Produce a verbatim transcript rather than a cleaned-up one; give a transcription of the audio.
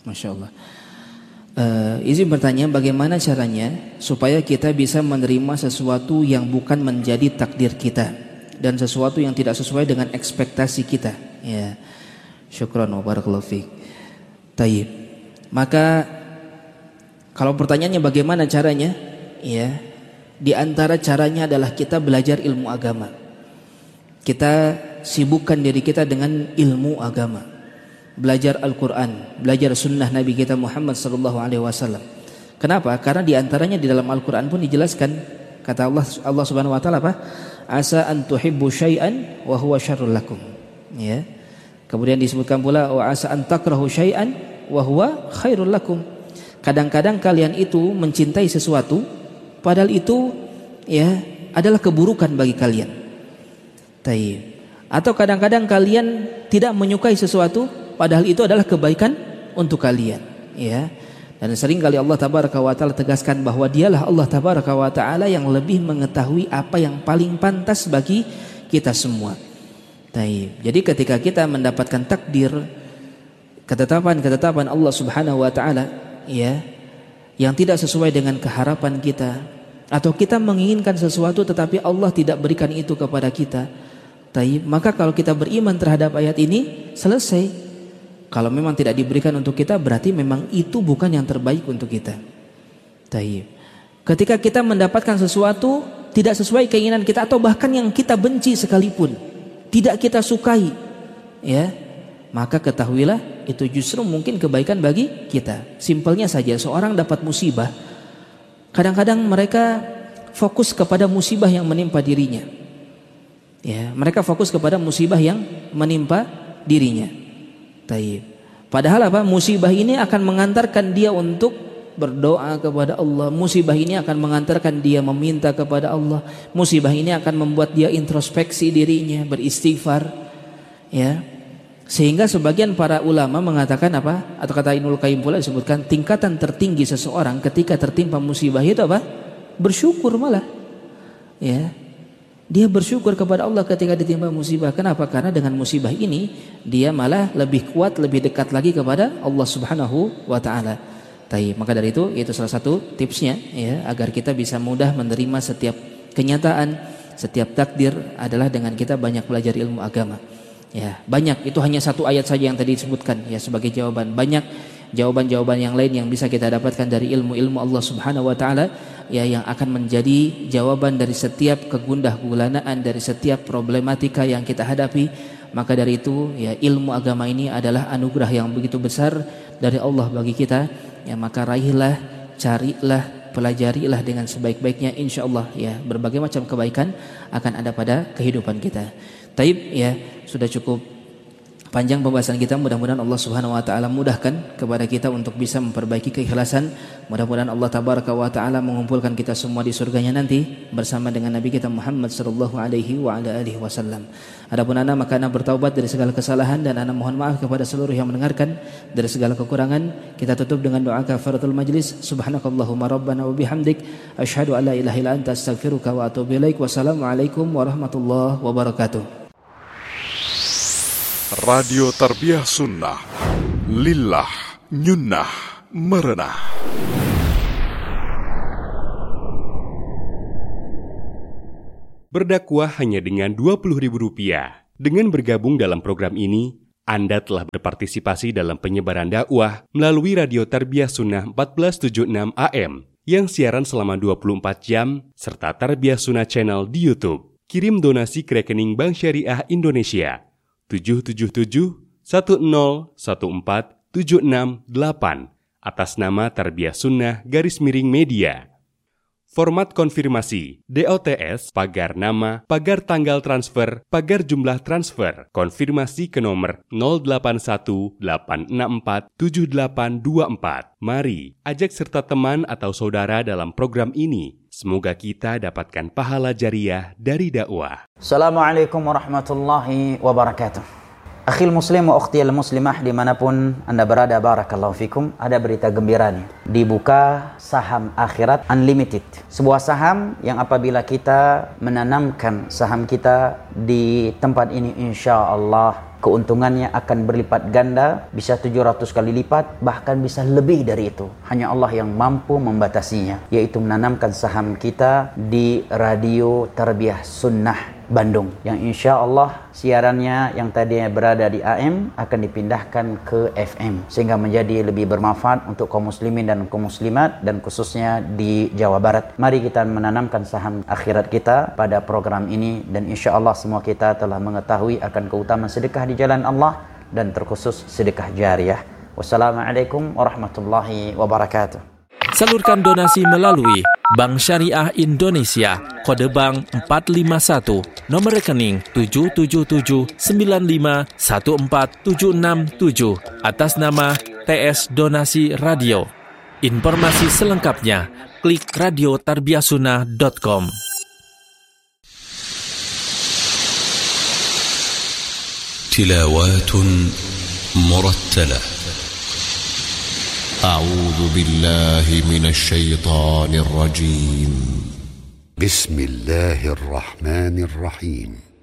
Masya Allah. Uh, izin bertanya, bagaimana caranya supaya kita bisa menerima sesuatu yang bukan menjadi takdir kita dan sesuatu yang tidak sesuai dengan ekspektasi kita? Ya, syukran wa barakallahu fiik. Tayyib. Maka kalau pertanyaannya bagaimana caranya? Ya, di antara caranya adalah kita belajar ilmu agama. Kita sibukkan diri kita dengan ilmu agama. Belajar Al-Quran, belajar sunnah Nabi kita Muhammad sallallahu alaihi wasallam. Kenapa? Karena diantaranya di dalam Al-Quran pun dijelaskan, kata Allah Allah Subhanahu wa taala apa? Asa an tuhibbu syai'an wa huwa syarrul lakum. Ya. Kemudian disebutkan pula wa asa an takrahu syai'an wa huwa khairul lakum. Kadang-kadang kalian itu mencintai sesuatu padahal itu ya adalah keburukan bagi kalian. Tayyib. Atau kadang-kadang kalian tidak menyukai sesuatu padahal itu adalah kebaikan untuk kalian, ya. Dan sering kali Allah tabaraka wa taala tegaskan bahwa dialah Allah tabaraka wa taala yang lebih mengetahui apa yang paling pantas bagi kita semua. Taib. Jadi ketika kita mendapatkan takdir, ketetapan-ketetapan Allah Subhanahu wa taala, ya, yang tidak sesuai dengan keharapan kita, atau kita menginginkan sesuatu tetapi Allah tidak berikan itu kepada kita, taib, maka kalau kita beriman terhadap ayat ini, selesai. Kalau memang tidak diberikan untuk kita, berarti memang itu bukan yang terbaik untuk kita. Taib. Ketika kita mendapatkan sesuatu tidak sesuai keinginan kita, atau bahkan yang kita benci sekalipun, tidak kita sukai, ya, maka ketahuilah itu justru mungkin kebaikan bagi kita. Simpelnya saja, seorang dapat musibah, kadang-kadang mereka fokus kepada musibah yang menimpa dirinya. Ya, mereka fokus kepada musibah yang menimpa dirinya. Taib. Padahal apa? Musibah ini akan mengantarkan dia untuk berdoa kepada Allah. Musibah ini akan mengantarkan dia meminta kepada Allah. Musibah ini akan membuat dia introspeksi dirinya, beristighfar, ya. Sehingga sebagian para ulama mengatakan apa? Atau kata Ibnul Qayyim pula disebutkan, tingkatan tertinggi seseorang ketika tertimpa musibah itu apa? Bersyukur malah. Ya. Dia bersyukur kepada Allah ketika ditimpa musibah. Kenapa? Karena dengan musibah ini dia malah lebih kuat, lebih dekat lagi kepada Allah Subhanahu wa taala. Taib. Maka dari itu itu salah satu tipsnya, ya, agar kita bisa mudah menerima setiap kenyataan, setiap takdir adalah dengan kita banyak belajar ilmu agama. Ya, banyak, itu hanya satu ayat saja yang tadi disebutkan, ya, sebagai jawaban. Banyak jawaban-jawaban yang lain yang bisa kita dapatkan dari ilmu-ilmu Allah Subhanahu wa taala, ya, yang akan menjadi jawaban dari setiap kegundah gulanaan, dari setiap problematika yang kita hadapi. Maka dari itu, ya, ilmu agama ini adalah anugerah yang begitu besar dari Allah bagi kita. Ya, maka raihlah, carilah, pelajarilah dengan sebaik-baiknya, insyaallah, ya, berbagai macam kebaikan akan ada pada kehidupan kita. Taib, ya, sudah cukup panjang pembahasan kita. Mudah-mudahan Allah Subhanahu wa taala mudahkan kepada kita untuk bisa memperbaiki keikhlasan. Mudah-mudahan Allah tabaraka wa taala mengumpulkan kita semua di surganya nanti bersama dengan Nabi kita Muhammad sallallahu alaihi wa ala alihi wasallam. Adapun ana, maka ana bertaubat dari segala kesalahan dan ana mohon maaf kepada seluruh yang mendengarkan dari segala kekurangan. Kita tutup dengan doa kafaratul majlis. Subhanakallahumma rabbana wa bihamdik asyhadu an la ilaha illa anta astaghfiruka wa atubu ilaik. Wassalamualaikum warahmatullahi wabarakatuh. Radio Tarbiyah Sunnah, lillah, nyunnah, merenah. Berdakwah hanya dengan dua puluh ribu rupiah. Dengan bergabung dalam program ini, Anda telah berpartisipasi dalam penyebaran dakwah melalui Radio Tarbiyah Sunnah empat belas tujuh puluh enam A M yang siaran selama dua puluh empat jam, serta Tarbiyah Sunnah Channel di YouTube. Kirim donasi ke rekening Bank Syariah Indonesia tujuh tujuh tujuh satu nol satu empat tujuh enam delapan atas nama Tarbiyah Sunnah garis miring media. Format konfirmasi D O T S, pagar nama, pagar tanggal transfer, pagar jumlah transfer. Konfirmasi ke nomor nol delapan satu delapan enam empat tujuh delapan dua empat. Mari ajak serta teman atau saudara dalam program ini. Semoga kita dapatkan pahala jariah dari dakwah. Assalamualaikum warahmatullahi wabarakatuh. Akhil muslim wa ukhti al-muslimah dimanapun Anda berada, barakallahu fikum. Ada berita gembira nih. Dibuka saham akhirat unlimited. Sebuah saham yang apabila kita menanamkan saham kita di tempat ini, insya Allah keuntungannya akan berlipat ganda, bisa tujuh ratus kali lipat, bahkan bisa lebih dari itu. Hanya Allah yang mampu membatasinya, yaitu menanamkan saham kita di Radio Tarbiyah Sunnah Bandung, yang insya Allah siarannya yang tadinya berada di A M akan dipindahkan ke F M, sehingga menjadi lebih bermanfaat untuk kaum muslimin dan kaum muslimat, dan khususnya di Jawa Barat. Mari kita menanamkan saham akhirat kita pada program ini, dan insya Allah semua kita telah mengetahui akan keutamaan sedekah di jalan Allah, dan terkhusus sedekah jariyah. Wassalamualaikum warahmatullahi wabarakatuh. Salurkan donasi melalui Bank Syariah Indonesia, kode bank empat lima satu, nomor rekening tujuh tujuh tujuh sembilan lima satu empat tujuh enam tujuh, atas nama T S Donasi Radio. Informasi selengkapnya klik radio tarbiyah sunnah dot com. Tilawatun murattalah. أعوذ بالله من الشيطان الرجيم. بسم الله الرحمن الرحيم.